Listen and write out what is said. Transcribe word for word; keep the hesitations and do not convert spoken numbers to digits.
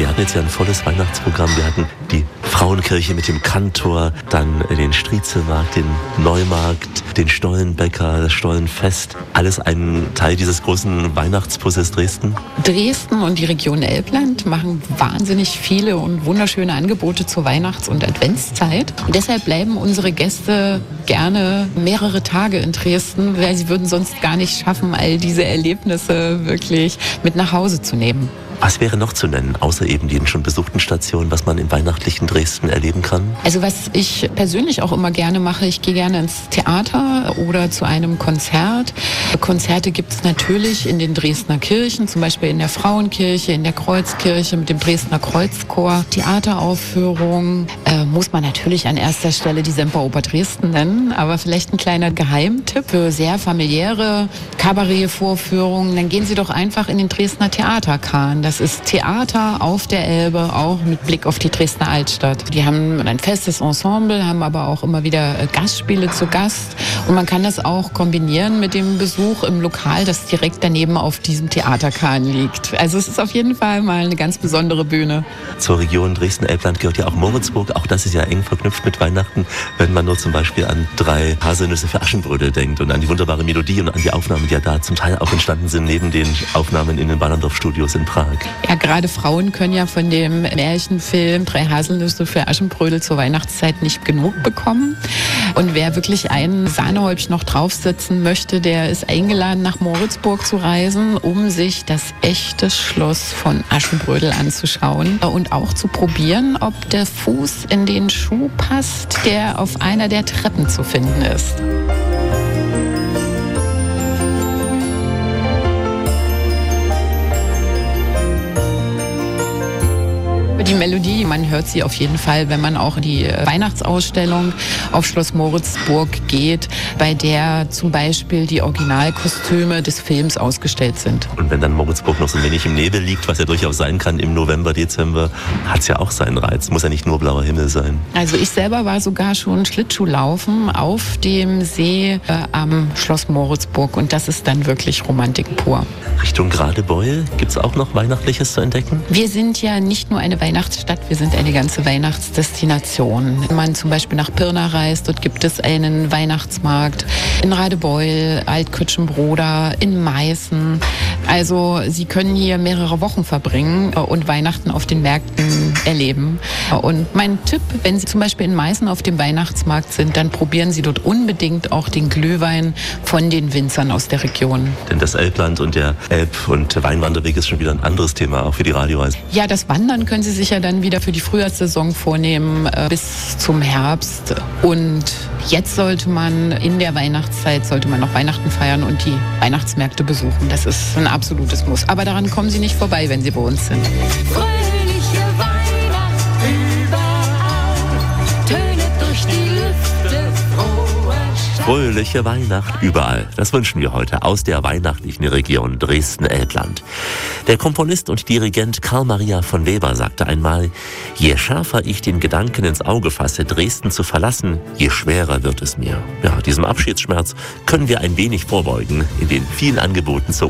Wir hatten jetzt ja ein volles Weihnachtsprogramm. Wir hatten die Frauenkirche mit dem Kantor, dann den Striezelmarkt, den Neumarkt, den Stollenbäcker, das Stollenfest. Alles ein Teil dieses großen Weihnachtspuzzles Dresden? Dresden und die Region Elbland machen wahnsinnig viele und wunderschöne Angebote zur Weihnachts- und Adventszeit. Und deshalb bleiben unsere Gäste gerne mehrere Tage in Dresden, weil sie würden sonst gar nicht schaffen, all diese Erlebnisse wirklich mit nach Hause zu nehmen. Was wäre noch zu nennen, außer eben den schon besuchten Stationen, was man im weihnachtlichen Dresden erleben kann? Also was ich persönlich auch immer gerne mache, ich gehe gerne ins Theater oder zu einem Konzert. Konzerte gibt es natürlich in den Dresdner Kirchen, zum Beispiel in der Frauenkirche, in der Kreuzkirche mit dem Dresdner Kreuzchor. Theateraufführungen äh, muss man natürlich an erster Stelle die Semperoper Dresden nennen, aber vielleicht ein kleiner Geheimtipp für sehr familiäre Kabarettvorführungen. Dann gehen Sie doch einfach in den Dresdner Theaterkahn. Das ist Theater auf der Elbe, auch mit Blick auf die Dresdner Altstadt. Die haben ein festes Ensemble, haben aber auch immer wieder Gastspiele zu Gast. Und man kann das auch kombinieren mit dem Besuch im Lokal, das direkt daneben auf diesem Theaterkahn liegt. Also es ist auf jeden Fall mal eine ganz besondere Bühne. Zur Region Dresden-Elbland gehört ja auch Moritzburg. Auch das ist ja eng verknüpft mit Weihnachten, wenn man nur zum Beispiel an drei Haselnüsse für Aschenbrödel denkt und an die wunderbare Melodie und an die Aufnahmen, die ja da zum Teil auch entstanden sind, neben den Aufnahmen in den Ballandorf-Studios in Prag. Ja, gerade Frauen können ja von dem Märchenfilm Drei Haselnüsse für Aschenbrödel zur Weihnachtszeit nicht genug bekommen. Und wer wirklich ein Sahnehäubchen noch draufsetzen möchte, der ist eingeladen, nach Moritzburg zu reisen, um sich das echte Schloss von Aschenbrödel anzuschauen und auch zu probieren, ob der Fuß in den Schuh passt, der auf einer der Treppen zu finden ist. Die Melodie, man hört sie auf jeden Fall, wenn man auch in die Weihnachtsausstellung auf Schloss Moritzburg geht, bei der zum Beispiel die Originalkostüme des Films ausgestellt sind. Und wenn dann Moritzburg noch so ein wenig im Nebel liegt, was ja durchaus sein kann im November, Dezember, hat es ja auch seinen Reiz. Muss ja nicht nur blauer Himmel sein. Also ich selber war sogar schon Schlittschuhlaufen auf dem See äh, am Schloss Moritzburg und das ist dann wirklich Romantik pur. Richtung Radebeul gibt es auch noch Weihnachtliches zu entdecken? Wir sind ja nicht nur eine Weihnachtsstadt, wir sind eine ganze Weihnachtsdestination. Wenn man zum Beispiel nach Pirna reist, dort gibt es einen Weihnachtsmarkt. In Radebeul, Altkütschenbroda, in Meißen. Also Sie können hier mehrere Wochen verbringen und Weihnachten auf den Märkten erleben. Und mein Tipp, wenn Sie zum Beispiel in Meißen auf dem Weihnachtsmarkt sind, dann probieren Sie dort unbedingt auch den Glühwein von den Winzern aus der Region. Denn das Elbland und der Elb- und Weinwanderweg ist schon wieder ein anderes Thema, auch für die Radioreise. Ja, das Wandern können Sie sich ja dann wieder für die Frühjahrssaison vornehmen, äh, bis zum Herbst. Und jetzt sollte man in der Weihnachtszeit, sollte man noch Weihnachten feiern und die Weihnachtsmärkte besuchen. Das ist ein absolutes Muss. Aber daran kommen Sie nicht vorbei, wenn Sie bei uns sind. Fröhliche Weihnacht überall, tönet durch die Lüfte frohe Schall. Fröhliche Weihnacht überall. Das wünschen wir heute aus der weihnachtlichen Region Dresden-Elbland. Der Komponist und Dirigent Karl Maria von Weber sagte einmal: Je schärfer ich den Gedanken ins Auge fasse, Dresden zu verlassen, je schwerer wird es mir. Ja, diesem Abschiedsschmerz können wir ein wenig vorbeugen in den vielen Angeboten zur